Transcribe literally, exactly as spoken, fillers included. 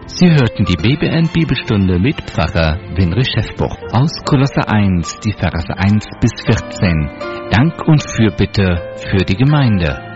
Sie hörten die B B N-Bibelstunde mit Pfarrer Winrich Schäffbuch aus Kolosser eins, die Verse eins bis vierzehn. Dank und Fürbitte für die Gemeinde.